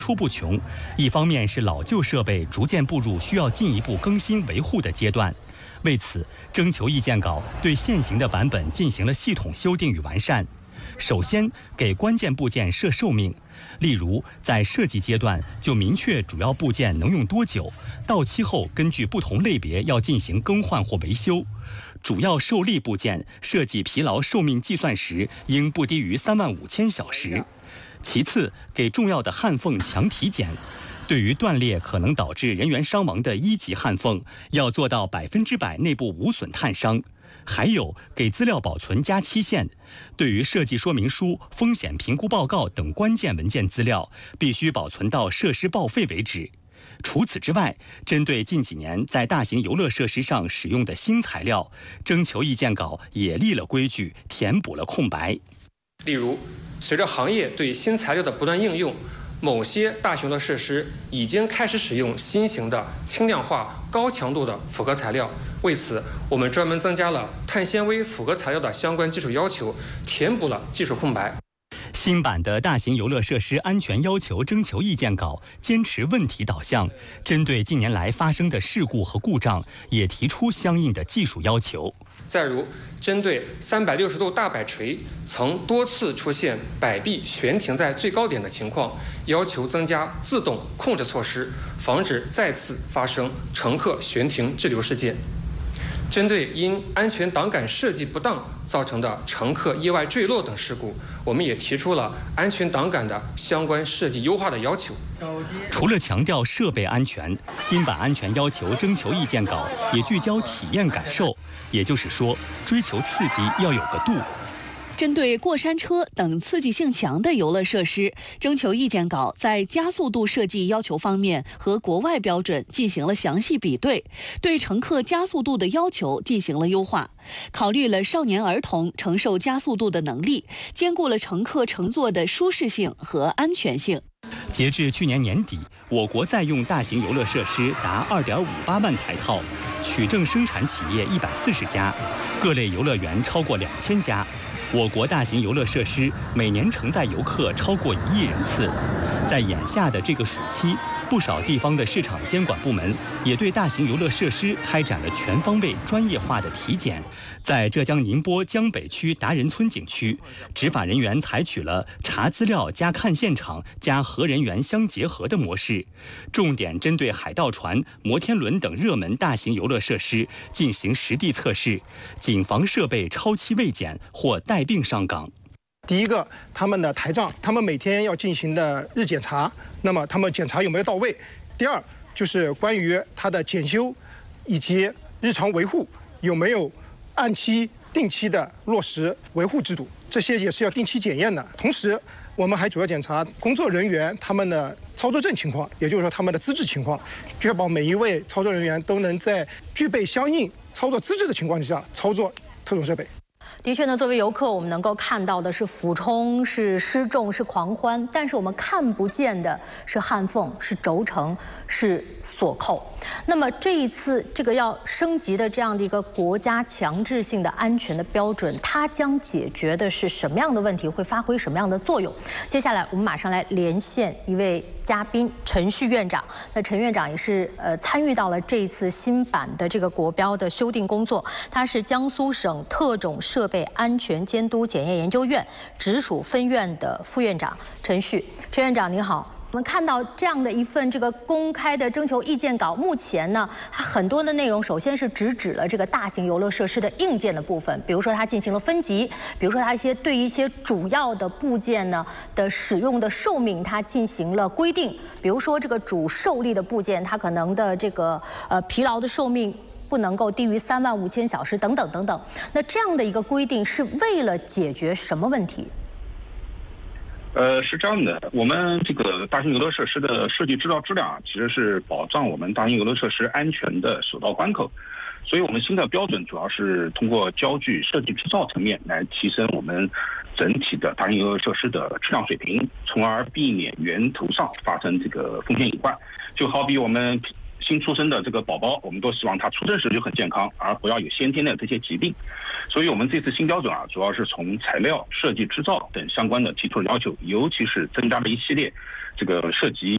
出不穷，一方面是老旧设备逐渐步入需要进一步更新维护的阶段。为此，征求意见稿对现行的版本进行了系统修订与完善。首先，给关键部件设寿命，例如在设计阶段就明确主要部件能用多久，到期后根据不同类别要进行更换或维修。主要受力部件设计疲劳寿命计算时应不低于35000小时。其次，给重要的焊缝强体检，对于断裂可能导致人员伤亡的1级焊缝，要做到100%内部无损碳伤。还有，给资料保存加期限，对于设计说明书、风险评估报告等关键文件资料，必须保存到设施报废为止。除此之外，针对近几年在大型游乐设施上使用的新材料，征求意见稿也立了规矩，填补了空白。 例如，随着行业对新材料的不断应用，某些大型的设施已经开始使用新型的轻量化、高强度的复合材料。为此，我们专门增加了碳纤维复合材料的相关技术要求，填补了技术空白。 新版的大型游乐设施安全要求征求意见稿坚持问题导向，针对近年来发生的事故和故障，也提出相应的技术要求。 再如，针对360度大摆锤曾多次出现摆臂悬停在最高点的情况，要求增加自动控制措施，防止再次发生乘客悬停滞留事件。针对因安全挡杆设计不当造成的乘客意外坠落等事故，我们也提出了安全挡杆的相关设计优化的要求。 除了强调设备安全，新版安全要求征求意见稿也聚焦体验感受，也就是说，追求刺激要有个度。 针对过山车等刺激性强的游乐设施，征求意见稿在加速度设计要求方面和国外标准进行了详细比对，对乘客加速度的要求进行了优化，考虑了少年儿童承受加速度的能力，兼顾了乘客乘坐的舒适性和安全性。 截至去年年底，我国在用大型游乐设施达2.58万台套，取证生产企业140家，各类游乐园超过2000家。我国大型游乐设施每年承载游客超过1亿人次。在眼下的这个暑期，不少地方的市场监管部门也对大型游乐设施开展了全方位专业化的体检。在浙江宁波江北区达人村景区，执法人员采取了查资料加看现场加和人员相结合的模式，重点针对海盗船、摩天轮等热门大型游乐设施进行实地测试，谨防设备超期未检或带病上岗。 第一个，他们的台账，他们每天要进行的日检查，那么他们检查有没有到位？第二，就是关于它的检修以及日常维护有没有按期、定期的落实维护制度，这些也是要定期检验的。同时，我们还主要检查工作人员他们的操作证情况，也就是说他们的资质情况，确保每一位操作人员都能在具备相应操作资质的情况之下操作特种设备。 的确呢，作为游客，我们能够看到的是俯冲、是失重、是狂欢，但是我们看不见的是焊缝、是轴承、是锁扣。那么这一次这个要升级的这样的一个国家强制性的安全的标准，它将解决的是什么样的问题？会发挥什么样的作用？接下来我们马上来连线一位嘉宾，陈旭院长。那陈院长也是参与到了这一次新版的这个国标的修订工作，他是江苏省特种设备安全监督检验研究院直属分院的副院长陈旭。陈院长您好。我们看到这样的一份这个公开的征求意见稿，目前呢，它很多的内容首先是直指了这个大型游乐设施的硬件的部分，比如说它进行了分级，比如说它对一些主要的部件呢的使用的寿命它进行了规定，比如说这个主受力的部件，它可能的这个疲劳的寿命不能够低于35000小时等等等等。那这样的一个规定是为了解决什么问题？ 是这样的，我们这个大型游乐设施的设计制造质量其实是保障我们大型游乐设施安全的首道关口，所以我们新的标准主要是通过焦距设计制造层面来提升我们整体的大型游乐设施的质量水平，从而避免源头上发生这个风险隐患。就好比我们新出生的这个宝宝，我们都希望他出生时就很健康，而不要有先天的这些疾病。所以我们这次新标准主要是从材料、设计、制造等相关的提出了要求，尤其是增加了一系列这个涉及